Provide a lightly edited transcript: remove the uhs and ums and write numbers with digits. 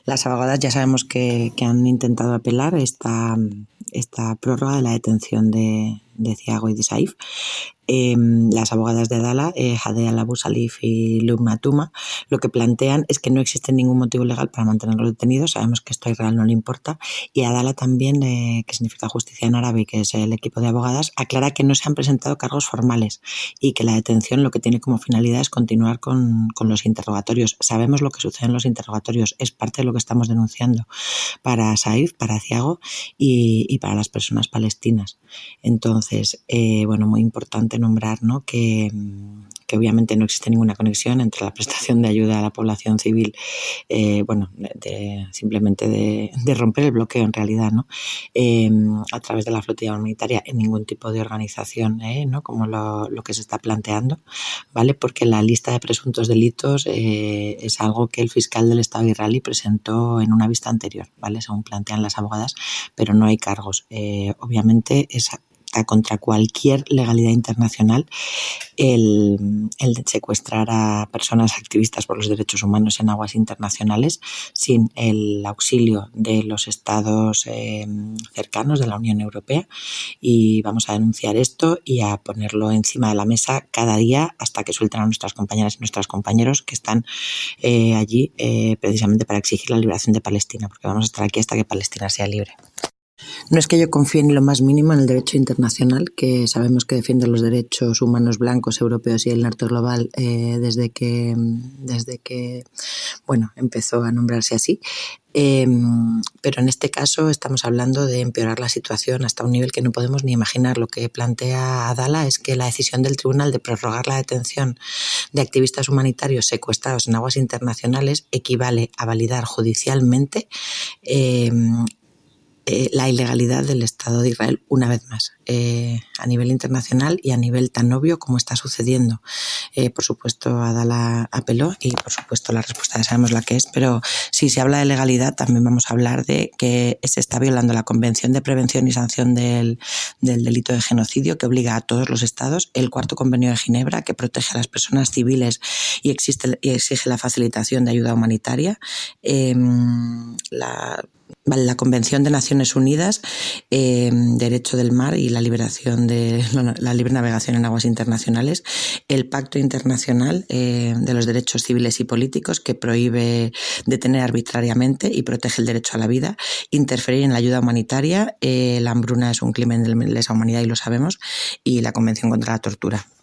Las abogadas ya sabemos que han intentado apelar esta prórroga de la detención de Thiago y de Saif. Las abogadas de Adala, Jade Al-Abu Salif y Lubna Tuma, lo que plantean es que no existe ningún motivo legal para mantenerlos detenidos. Sabemos que esto a Israel no le importa, y Adala también, que significa justicia en árabe, que es el equipo de abogadas, aclara que no se han presentado cargos formales y que la detención lo que tiene como finalidad es continuar con los interrogatorios. Sabemos lo que sucede en los interrogatorios, es parte de lo que estamos denunciando para Saif, para Thiago y para las personas palestinas. Entonces, muy importante nombrar, ¿no?, que obviamente no existe ninguna conexión entre la prestación de ayuda a la población civil, simplemente de romper el bloqueo en realidad, ¿no?, a través de la flotilla humanitaria, en ningún tipo de organización, ¿no?, como lo que se está planteando, ¿vale? Porque la lista de presuntos delitos es algo que el fiscal del Estado israelí presentó en una vista anterior, ¿vale?, según plantean las abogadas, pero no hay cargos. Obviamente es contra cualquier legalidad internacional el de secuestrar a personas activistas por los derechos humanos en aguas internacionales sin el auxilio de los estados cercanos de la Unión Europea, y vamos a denunciar esto y a ponerlo encima de la mesa cada día hasta que suelten a nuestras compañeras y nuestros compañeros que están allí precisamente para exigir la liberación de Palestina, porque vamos a estar aquí hasta que Palestina sea libre. No es que yo confíe ni lo más mínimo en el derecho internacional, que sabemos que defiende los derechos humanos blancos, europeos y el norte global desde que empezó a nombrarse así. Pero en este caso estamos hablando de empeorar la situación hasta un nivel que no podemos ni imaginar. Lo que plantea Adala es que la decisión del tribunal de prorrogar la detención de activistas humanitarios secuestrados en aguas internacionales equivale a validar judicialmente la ilegalidad del Estado de Israel una vez más, a nivel internacional y a nivel tan obvio como está sucediendo. Por supuesto, Adala apeló y por supuesto la respuesta ya sabemos la que es, pero si se habla de legalidad también vamos a hablar de que se está violando la Convención de Prevención y Sanción del Delito de Genocidio, que obliga a todos los estados, el Cuarto Convenio de Ginebra, que protege a las personas civiles y exige la facilitación de ayuda humanitaria, la Convención de Naciones Unidas, Derecho del Mar y la liberación de la libre navegación en aguas internacionales, el Pacto Internacional de los Derechos Civiles y Políticos, que prohíbe detener arbitrariamente y protege el derecho a la vida, interferir en la ayuda humanitaria, la hambruna es un crimen de lesa humanidad y lo sabemos, y la Convención contra la Tortura.